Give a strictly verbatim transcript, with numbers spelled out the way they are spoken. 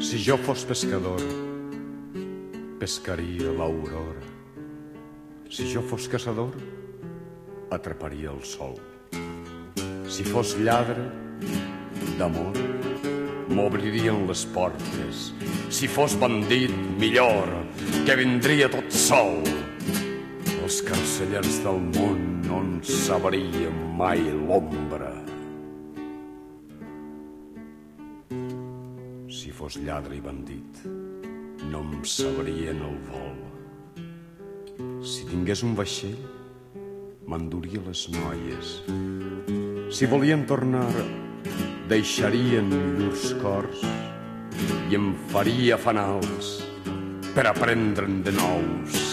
Si jo fos pescador, pescaria l'aurora. Si jo fos caçador, atraparia el sol. Si fos lladre, d'amor, m'obririen les portes. Si fos bandit, millor, que vindria tot sol. Els carcellers del món no en sabrien mai l'ombra. Si fos lladre i bandit, no em sabrien el vol. Si tingués un vaixell, m'enduria les noies. Si volien tornar, deixarien llurs cors i em faria fanals per aprendre'n de nous.